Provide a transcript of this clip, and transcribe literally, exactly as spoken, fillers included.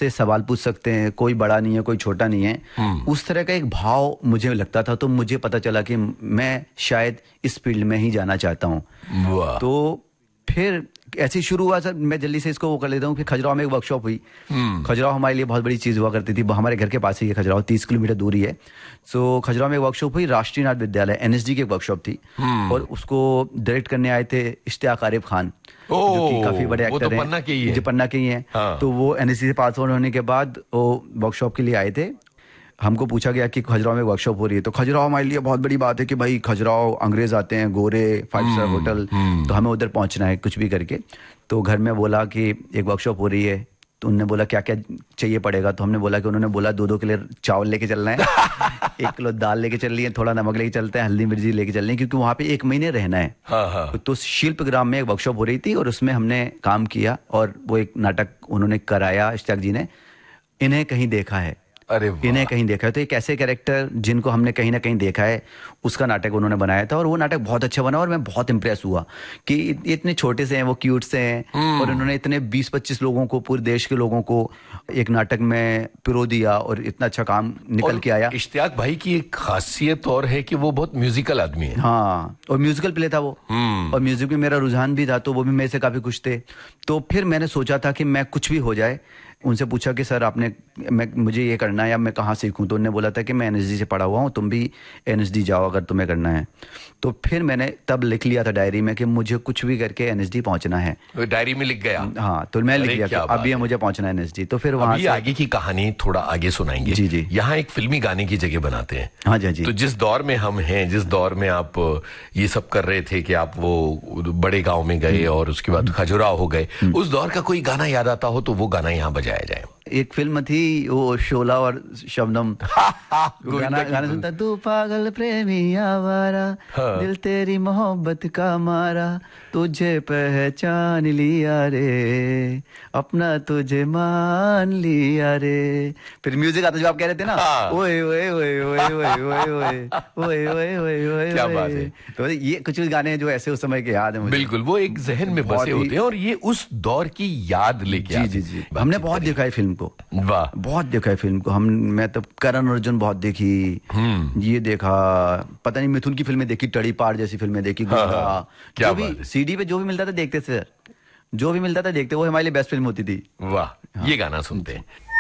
मुझसे सवाल पूछ सकते हैं, कोई बड़ा नहीं है, कोई छोटा नहीं है, उस तरह का एक भाव मुझे लगता था। तो मुझे पता चला कि मैं शायद इस फील्ड में ही जाना चाहता हूँ। तो फिर ऐसे ही शुरू हुआ सर। मैं जल्दी से इसको वो कर लेता हूँ। फिर खजुराहो में एक वर्कशॉप हुई। खजुराहो हमारे लिए बहुत बड़ी चीज़ हुआ करती थी, हमारे घर के पास ही है खजुराहो, तीस किलोमीटर दूरी है। सो खजुराहो में एक वर्कशॉप हुई, राष्ट्रीय नाट्य विद्यालय एनएसडी की एक वर्कशॉप थी, और उसको डायरेक्ट करने आए थे इश्तियाक आरिफ खान, जो कि काफी बड़े एक्टर तो हैं, पन्ना के ही है। जो पन्ना के ही हैं। हाँ। तो वो एनएसडी से पास आउट होने के बाद वो वर्कशॉप के लिए आए थे। हमको पूछा गया कि खजुराहो में वर्कशॉप हो रही है। तो खजुराहो हमारे लिए बहुत बड़ी बात है कि भाई खजुराहो अंग्रेज आते हैं, गोरे, फाइव स्टार होटल, तो हमें उधर पहुंचना है कुछ भी करके। तो घर में बोला कि एक वर्कशॉप हो रही है। तो उन्होंने बोला क्या क्या चाहिए पड़ेगा। तो हमने बोला कि उन्होंने बोला दो दो किलो चावल लेके चलना है, एक किलो दाल लेके चल रही है, थोड़ा नमक लेके चलते हैं, हल्दी मिर्ची लेके चलनी है, क्योंकि वहाँ पे एक महीने रहना है। हाँ हाँ। तो शिल्प ग्राम में एक वर्कशॉप हो रही थी और उसमें हमने काम किया, और वो एक नाटक उन्होंने कराया इश्तियाक जी ने, इन्हें कहीं देखा है। अरे इन्हें कहीं देखा है। तो एक ऐसे कैरेक्टर जिनको हमने कहीं ना कहीं देखा है, उसका नाटक उन्होंने बनाया था, और वो नाटक बहुत अच्छा बना। और मैं बहुत इंप्रेस हुआ कि इतने छोटे से हैं, वो क्यूट से हैं, और उन्होंने इतने बीस पच्चीस लोगों को, पूरे देश के लोगों को एक नाटक में पिरो दिया, और इतना अच्छा काम निकल के आया। इश्तियाक भाई की एक खासियत और है कि वो बहुत म्यूजिकल आदमी है। हाँ, और म्यूजिकल प्ले था वो, और म्यूजिक में मेरा रुझान भी था, तो वो भी मेरे से काफी खुश थे। तो फिर मैंने सोचा था कि मैं कुछ भी हो जाए। उनसे पूछा कि सर आपने मैं मुझे ये करना है, या मैं कहाँ सीखूं। तो उन्होंने बोला था कि मैं एनएसडी से पढ़ा हुआ हूँ, तुम भी एनएसडी जाओ अगर तुम्हें करना है। तो फिर मैंने तब लिख लिया था डायरी में कि मुझे कुछ भी करके एनएसडी पहुंचना है। डायरी में लिख गया? हाँ, तो मैं लिख गया अभी मुझे पहुंचना है एनएसडी। तो फिर वहाँ आगे की कहानी थोड़ा आगे सुनाएंगे। जी जी। यहाँ एक फिल्मी गाने की जगह बनाते हैं। हाँ जी जी। तो जिस दौर में हम हैं, जिस दौर में आप ये सब कर रहे थे कि आप वो बड़े गाँव में गए और उसके बाद खजुराहो हो गए, उस दौर का कोई गाना याद आता हो तो वो गाना यहाँ बजाया जाए। एक फिल्म थी वो शोला और शबनम, गाना गाना सुनता, तू पागल प्रेमी आवारा, हाँ। दिल तेरी मोहब्बत का मारा, तुझे पहचान लिया रे, अपना तुझे मान लिया रे। फिर म्यूजिक आता जो आप कह रहे थे ना, ओए ओए ओए ओए ओए ओए ओए ओए ओए ओए ओए, क्या बात है। तो ये कुछ गाने हैं जो ऐसे उस समय के याद है मुझे। बिल्कुल, वो एक जहन में बसे होते हैं और ये उस दौर की याद लेके आते हैं। जी जी जी, हमने बहुत देखा है फिल्म को। वाह, बहुत देखा है फिल्म को हम। मैं तो करण अर्जुन बहुत देखी, ये देखा, पता नहीं मिथुन की फिल्में देखी, टड़ी पार जैसी फिल्में देखी। हाँ, हाँ, जो भी सीडी पे जो भी मिलता था देखते थे, जो भी मिलता था देखते, वो हमारे लिए बेस्ट फिल्म होती थी। वाह, ये गाना सुनते हैं।